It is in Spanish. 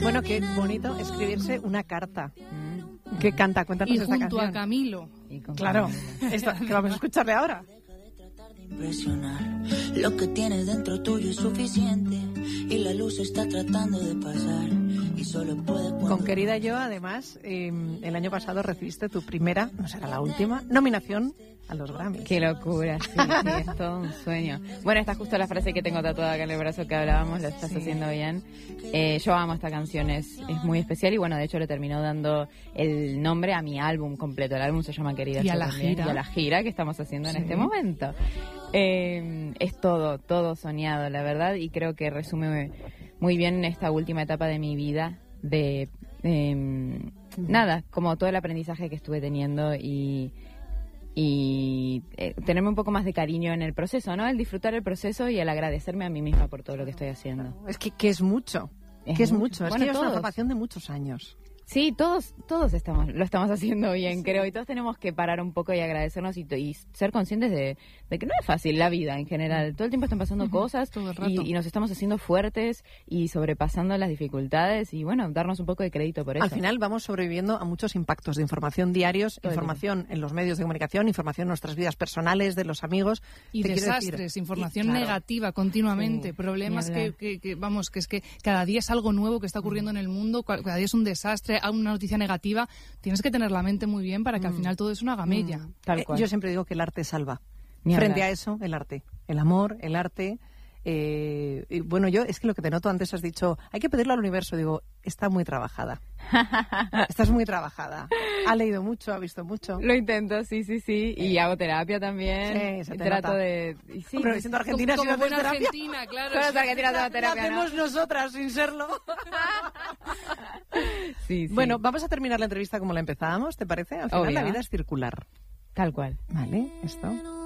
Bueno, qué bonito escribirse una carta. ¿Qué canta? Cuéntanos esta canción. Y junto a Camilo. Claro, esta, que vamos a escucharle ahora. Impresionar. Lo que tienes dentro tuyo es suficiente y la luz está tratando de pasar y solo puede Con Querida Yo, además, el año pasado recibiste tu primera, no será la última, nominación a los Grammys. Qué locura, sí, es todo un sueño. Bueno, esta es justo la frase que tengo tatuada acá en el brazo que hablábamos, lo estás haciendo bien. Yo amo esta canción, es muy especial y bueno, de hecho le terminó dando el nombre a mi álbum completo. El álbum se llama Querida Yo también, y a la gira que estamos haciendo en este momento. Es todo soñado, la verdad, y creo que resume muy bien esta última etapa de mi vida de nada, como todo el aprendizaje que estuve teniendo y tenerme un poco más de cariño en el proceso, ¿no? El disfrutar el proceso y el agradecerme a mí misma por todo lo que estoy haciendo. Es que es mucho. Es mucho. Es que es una formación de muchos años. Sí, todos lo estamos haciendo bien, creo, y todos tenemos que parar un poco y agradecernos y ser conscientes de que no es fácil la vida en general. Todo el tiempo están pasando cosas y nos estamos haciendo fuertes y sobrepasando las dificultades y, bueno, darnos un poco de crédito por eso. Al final vamos sobreviviendo a muchos impactos de información diarios, información en los medios de comunicación, información en nuestras vidas personales, de los amigos. Y desastres, información negativa continuamente, problemas que vamos, que es que cada día es algo nuevo que está ocurriendo en el mundo, cada día es un desastre, una noticia negativa, tienes que tener la mente muy bien para que al final todo eso no haga mella. Tal cual. Yo siempre digo que el arte salva. Frente a eso, el arte. El amor, el arte. Y bueno, yo es que lo que te noto antes has dicho, hay que pedirlo al universo. Digo, está muy trabajada. Estás muy trabajada. Ha leído mucho, ha visto mucho. Lo intento, sí. Y hago terapia también. Sí, se te trato nota. de... Sí, pero siendo argentina, como si no buena haces terapia. argentina, claro. Todos los argentinos hacemos terapia, Lo hacemos nosotras sin serlo. Sí. Bueno, vamos a terminar la entrevista como la empezábamos, ¿te parece? Al final la vida es circular. Tal cual. Vale, esto.